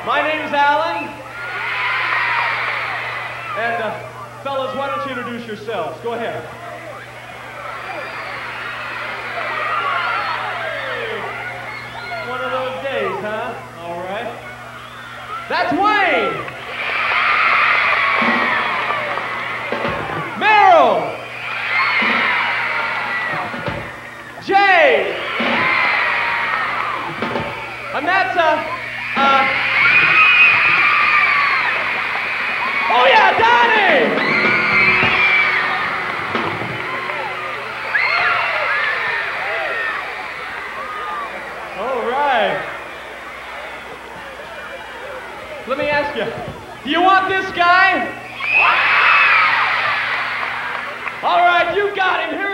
My name's Alan. And fellas, why don't you introduce yourselves? Go ahead. Hey, one of those days, huh? All right. That's Wayne. Meryl. Jay. And that's oh yeah, Donnie! All right. Let me ask you, do you want this guy? All right, you got him. Here